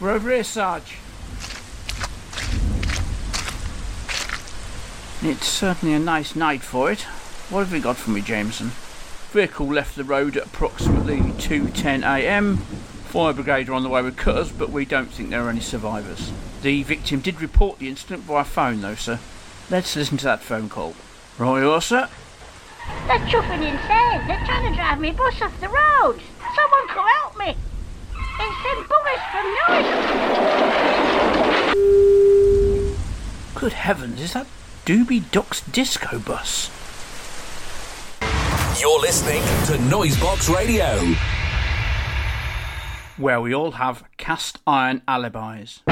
We're over here, Sarge. It's certainly a nice night for it. What have we got for me, Jameson? Vehicle left the road at approximately 2:10 a.m. Fire brigade are on the way with cutters, but we don't think there are any survivors. The victim did report the incident via phone, though, sir. Let's listen to that phone call. Right, you are, sir? They're chuffing insane. They're trying to drive me bus off the road. Someone come help me. It's them buggers from Noise. Good heavens, is that Doobie Duck's disco bus? You're listening to Noisebox Radio, where we all have cast iron alibis.